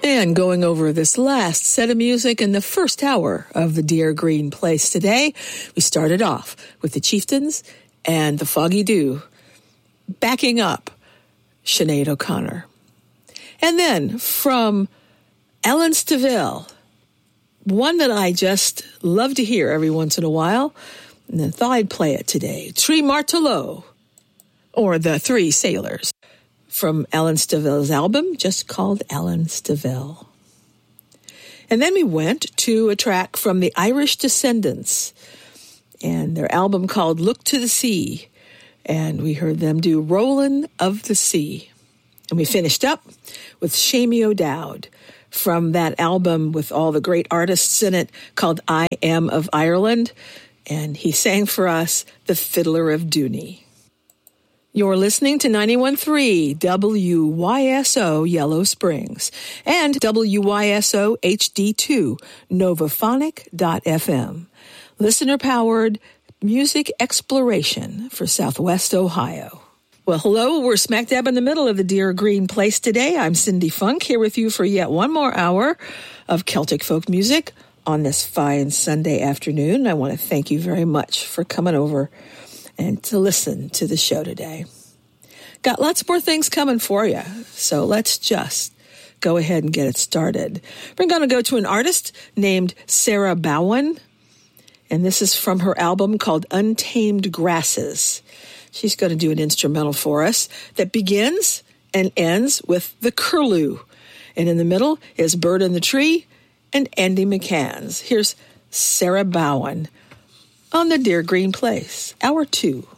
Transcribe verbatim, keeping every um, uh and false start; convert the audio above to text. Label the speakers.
Speaker 1: And going over this last set of music in the first hour of the Dear Green Place today, we started off with the Chieftains and the Foggy Dew, backing up Sinead O'Connor. And then from Ellen Stivell, one that I just love to hear every once in a while, and I thought I'd play it today, Three Martelot, or The Three Sailors, from Ellen Stivell's album, just called Ellen Stivell. And then we went to a track from the Irish Descendants and their album called Look to the Sea. And we heard them do Rollin' of the Sea. And we finished up with Shamie O'Dowd from that album with all the great artists in it called I Am of Ireland. And he sang for us The Fiddler of Dooney. You're listening to ninety-one point three W Y S O Yellow Springs and W Y S O H D two Novaphonic dot F M. Listener-powered music exploration for Southwest Ohio. Well, hello, we're smack dab in the middle of the Dear Green Place today. I'm Cindy Funk here with you for yet one more hour of Celtic folk music on this fine Sunday afternoon. I want to thank you very much for coming over and to listen to the show today. Got lots more things coming for you, so let's just go ahead and get it started. We're going to go to an artist named Sarah Bowen, and this is from her album called Untamed Grasses. She's going to do an instrumental for us that begins and ends with the curlew, and in the middle is Bird in the Tree and Andy McCann's. Here's Sarah Bowen on the Dear Green Place, Hour two.